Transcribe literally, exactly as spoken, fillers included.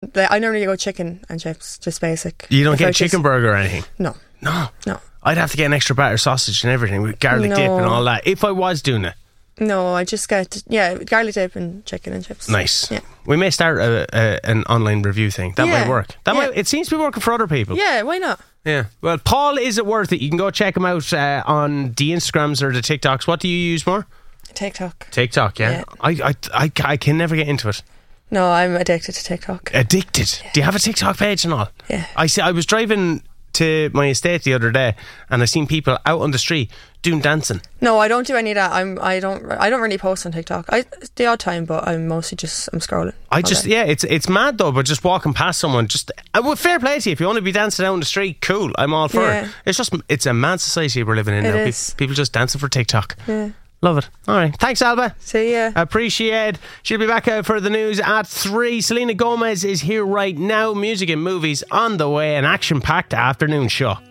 like, I normally go chicken and chips, just basic. You don't If get I a chicken just- burger or anything? No, No. no, I'd have to get an extra batter sausage and everything with garlic No. dip and all that if I was doing it. no. I just get yeah, garlic dip and chicken and chips. Nice. Yeah. We may start a, a, an online review thing. That Yeah. might work. That Yeah. might. It seems to be working for other people. Yeah, why not? Yeah. Well, Paul, is it worth it? You can go check him out uh, on the Instagrams or the TikToks. What do you use more? TikTok. TikTok, yeah. Yeah. I, I, I, I can never get into it. No, I'm addicted to TikTok. Addicted. Do you have a TikTok page and all? Yeah. I see. I was driving to my estate the other day, and I seen people out on the street doing dancing. No, I don't do any of that. I'm. I don't. I don't really post on TikTok. I the odd time, but I'm mostly just. I'm scrolling. I all just day. yeah, it's it's mad though. But just walking past someone, just uh, well, fair play to you. If you want to be dancing out on the street, cool. I'm all for Yeah. it. It's just it's a mad society we're living in It now. Pe- is. People just dancing for TikTok. Yeah. Love it. All right. Thanks, Alba. See ya. Appreciate. She'll be back out for the news at three. Selena Gomez is here right now. Music and movies on the way. An action-packed afternoon show.